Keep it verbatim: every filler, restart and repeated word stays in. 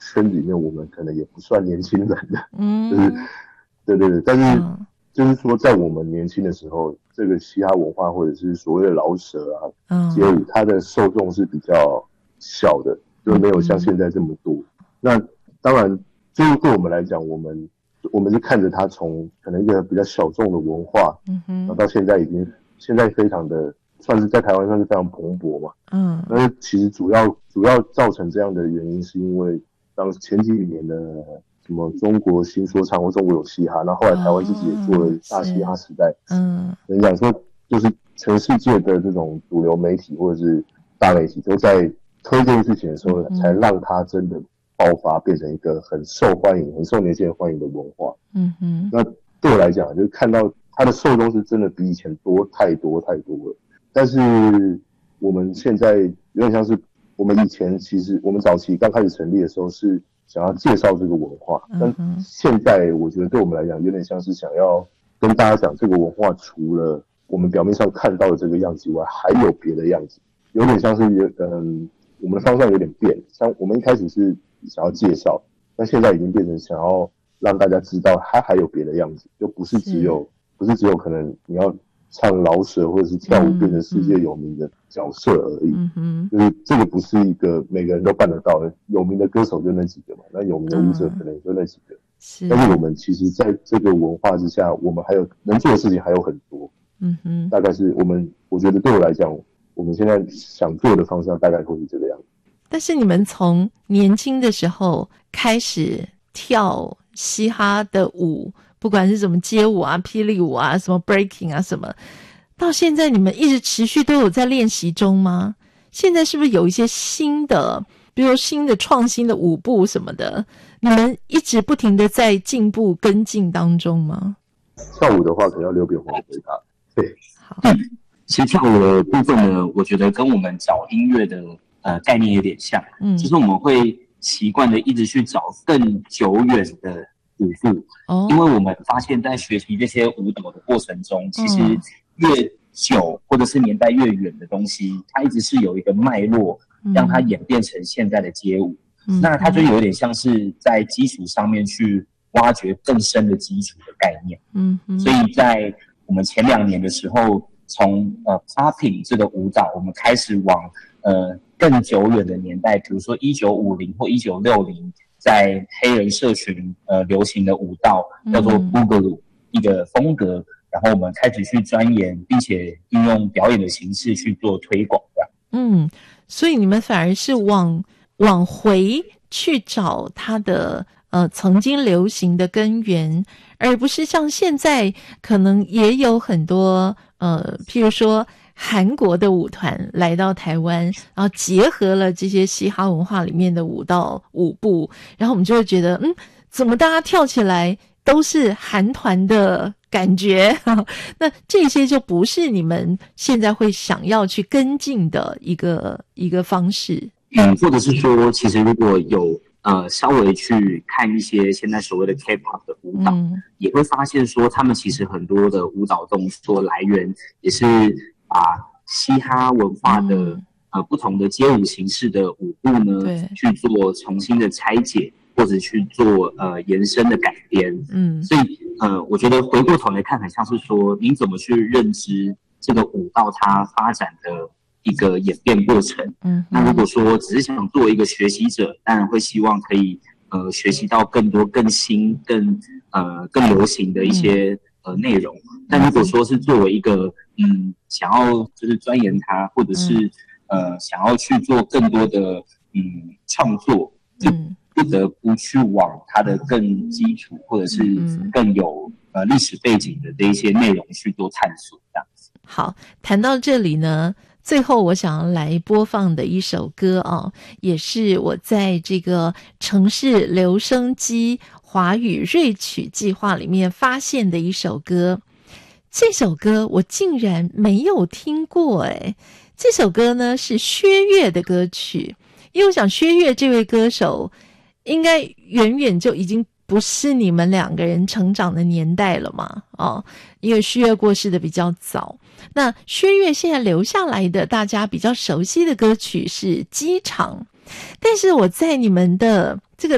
圈子里面，我们可能也不算年轻人的， 嗯， 就是对对对，但是。 嗯就是说，在我们年轻的时候，这个嘻哈文化或者是所谓的饶舌啊、 嗯街舞，它的受众是比较小的，就没有像现在这么多。嗯、那当然，就是对我们来讲，我们我们是看着它从可能一个比较小众的文化， 嗯哼， 然后到现在已经现在非常的算是在台湾算是非常蓬勃嘛。 嗯， 但是其实主要主要造成这样的原因，是因为当前几年的。什么中国新说唱或中国有嘻哈，然后后来台湾自己也做了大嘻哈时代。 嗯， 能讲说，就是全世界的这种主流媒体或者是大媒体都在推这件事情的时候，嗯、才让它真的爆发，变成一个很受欢迎、很受年轻人欢迎的文化。 嗯哼， 那对我来讲，就是看到它的受众是真的比以前多太多太多了。但是我们现在有点像是我们以前其实我们早期刚开始成立的时候是。想要介绍这个文化，但现在我觉得对我们来讲，有点像是想要跟大家讲，这个文化除了我们表面上看到的这个样子以外，还有别的样子，有点像是嗯，我们的方向有点变。像我们一开始是想要介绍，但现在已经变成想要让大家知道，它还有别的样子，就不是只有不是只有可能你要唱饶舌或者是跳舞变成世界有名的角色而已。嗯嗯，就是这个不是一个每个人都办得到的，有名的歌手就那几个嘛，那有名的舞者可能就那几个。嗯、但是我们其实在这个文化之下，我们还有能做的事情还有很多。嗯哼，大概是我们，我觉得对我来讲，我们现在想做的方向大概会是这个样子。 但是你们从年轻的时候开始跳嘻哈的舞。不管是什么街舞啊、霹雳舞啊、什么 breaking 啊什么，到现在你们一直持续都有在练习中吗？现在是不是有一些新的，比如新的创新的舞步什么的，你们一直不停的在进步跟进当中吗？ 跳舞的话，可能要留给我们回答。对， 好， 其实跳舞的部分呢，我觉得跟我们找音乐的呃概念有点像，嗯，就是我们会习惯的一直去找更久远的。舞步，哦，因为我们发现，在学习这些舞蹈的过程中，其实越久或者是年代越远的东西，它一直是有一个脉络，让它演变成现在的街舞。嗯、那它就有点像是在基础上面去挖掘更深的基础的概念。嗯，所以在我们前两年的时候，从呃 popping 这个舞蹈，我们开始往呃更久远的年代，比如说一九五零或一九六零。在黑人社群呃流行的舞蹈叫做 Boogaloo、嗯、一个风格，然后我们开始去钻研，并且运用表演的形式去做推广的。 嗯，所以你们反而是往往回去找它的呃曾经流行的根源，而不是像现在可能也有很多呃，譬如说。韩国的舞团来到台湾，然后结合了这些嘻哈文化里面的舞蹈舞步，然后我们就会觉得，嗯，怎么大家跳起来都是韩团的感觉？那这些就不是你们现在会想要去跟进的一个一个方式。 嗯，或者是说，其实如果有呃稍微去看一些现在所谓的 K-pop 的舞蹈，嗯、也会发现说，他们其实很多的舞蹈动作来源也是。把嘻哈文化的、嗯、呃不同的街舞形式的舞步呢，去做重新的拆解，或者去做呃延伸的改编。嗯，所以呃，我觉得回过头来看，很像是说，您怎么去认知这个舞蹈它发展的一个演变过程。嗯，那如果说只是想做一个学习者，当然会希望可以呃学习到更多、更新、更呃更流行的一些、嗯、呃内容。但如果说是作为一个嗯，想要就是钻研它，或者是、嗯、呃想要去做更多的嗯创作，就不得不去往它的更基础或者是更有呃历史背景的这一些内容去做探索，这样子。 好，谈到这里呢，最后我想要来播放的一首歌啊，也是我在这个城市留声机华语瑞曲计划里面发现的一首歌。这首歌我竟然没有听过诶，这首歌呢是薛岳的歌曲，因为我想薛岳这位歌手应该远远就已经不是你们两个人成长的年代了嘛，哦，因为薛岳过世的比较早。那薛岳现在留下来的大家比较熟悉的歌曲是《机场》，但是我在你们的